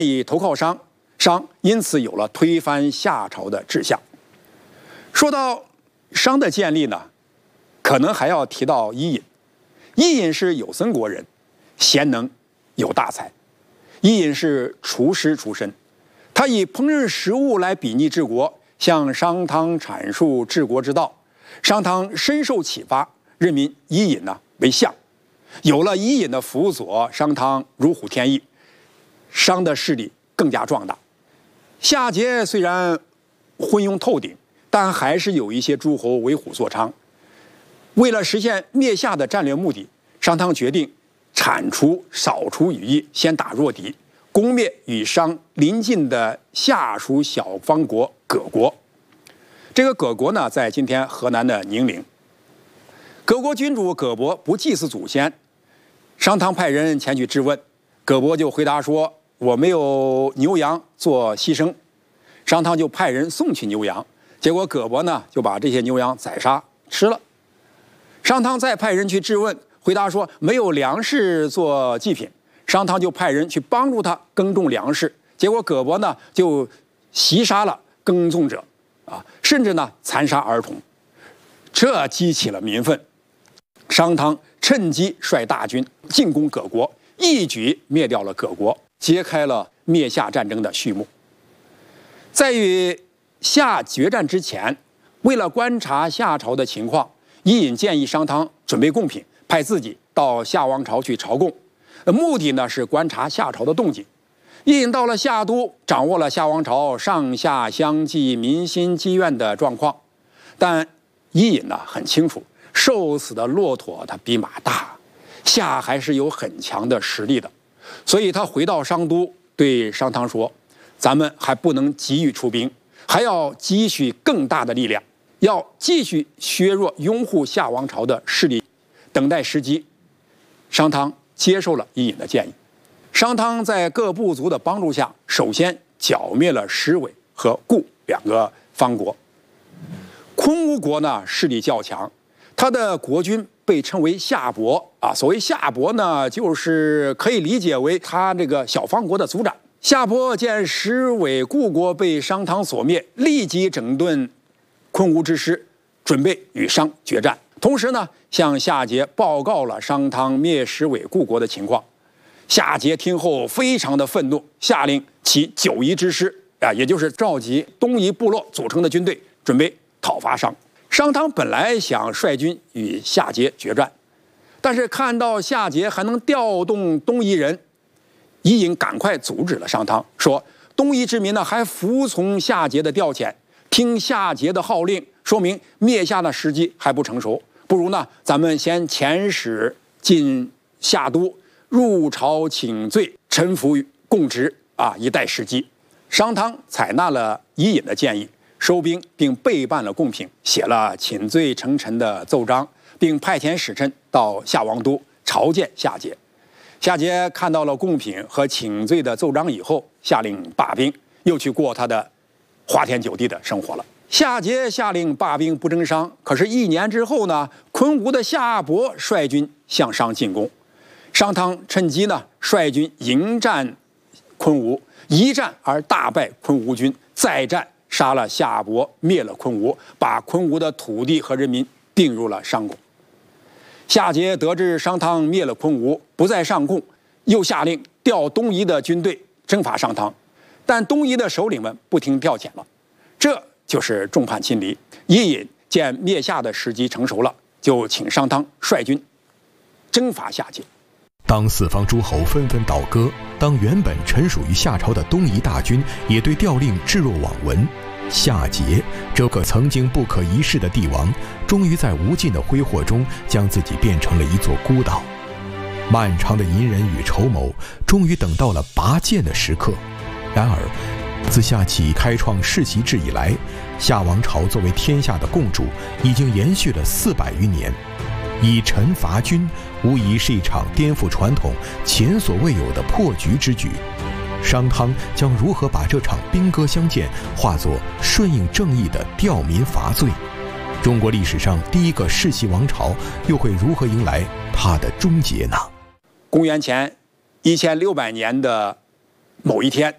以投靠商，因此有了推翻夏朝的志向。说到商的建立呢，可能还要提到伊尹。伊尹是有森国人，贤能有大才。伊尹是厨师出身，他以烹饪食物来比拟治国，向商汤阐述治国之道。商汤深受启发，任命伊尹为相。有了伊尹的辅佐，商汤如虎添翼，商的势力更加壮大。夏桀虽然昏庸透顶，但还是有一些诸侯为虎作伥。为了实现灭夏的战略目的，商汤决定铲除扫除羽翼，先打弱敌，攻灭与商邻近的夏属小方国葛国。这个葛国呢，在今天河南的宁陵。葛国君主葛伯不祭祀祖先，商汤派人前去质问，葛伯就回答说：“我没有牛羊做牺牲。”商汤就派人送去牛羊，结果葛伯呢就把这些牛羊宰杀吃了。商汤再派人去质问，回答说没有粮食做祭品。商汤就派人去帮助他耕种粮食，结果葛伯呢就袭杀了耕种者，甚至呢残杀儿童，这激起了民愤。商汤趁机率大军进攻葛国，一举灭掉了葛国，揭开了灭夏战争的序幕。在与夏决战之前，为了观察夏朝的情况，伊尹建议商汤准备贡品，派自己到夏王朝去朝贡，目的呢是观察夏朝的动静。伊尹到了夏都，掌握了夏王朝上下相继、民心积怨的状况，但伊尹呢很清楚，瘦死的骆驼它比马大，夏还是有很强的实力的，所以他回到商都，对商汤说：“咱们还不能急于出兵，还要积蓄更大的力量。”要继续削弱拥护夏王朝的势力，等待时机。商汤接受了伊尹的建议。商汤在各部族的帮助下，首先剿灭了石尾和固两个方国。昆吾国呢势力较强，他的国君被称为夏伯所谓夏伯呢，就是可以理解为他这个小方国的族长。夏伯见石尾固国被商汤所灭，立即整顿昆吾之师，准备与商决战。同时呢，向夏桀报告了商汤灭石尾固国的情况。夏桀听后非常的愤怒，下令起九夷之师也就是召集东夷部落组成的军队，准备讨伐商。商汤本来想率军与夏桀决战，但是看到夏桀还能调动东夷人，伊尹赶快阻止了商汤，说东夷之民呢还服从夏桀的调遣，听夏桀的号令，说明灭夏的时机还不成熟，不如呢咱们先遣使进夏都，入朝请罪，臣服于供职以待时机。商汤采纳了伊尹的建议，收兵并备办了贡品，写了请罪称臣的奏章，并派遣使臣到夏王都朝见夏桀。夏桀看到了贡品和请罪的奏章以后，下令罢兵，又去过他的花天酒地的生活了。夏桀下令罢兵不征商，可是1年之后呢，昆吾的夏伯率军向商进攻。商汤趁机呢率军迎战昆吾，一战而大败昆吾军，再战杀了夏伯，灭了昆吾，把昆吾的土地和人民并入了商国。夏桀得知商汤灭了昆吾，不再上贡，又下令调东夷的军队征伐商汤，但东夷的首领们不听调遣了，这就是众叛亲离。伊尹见灭夏的时机成熟了，就请商汤率军征伐夏桀。 当四方诸侯纷纷倒戈，当原本臣属于夏朝的东夷大军也对调令置若罔闻，夏桀这个曾经不可一世的帝王，终于在无尽的挥霍中将自己变成了一座孤岛。漫长的隐忍与筹谋，终于等到了拔剑的时刻。然而自夏启开创世袭制以来，夏王朝作为天下的共主，已经延续了400余年。以臣伐君，无疑是一场颠覆传统、前所未有的破局之举。商汤将如何把这场兵戈相见化作顺应正义的吊民伐罪？中国历史上第一个世袭王朝又会如何迎来它的终结呢？ 公元前1600年的某一天，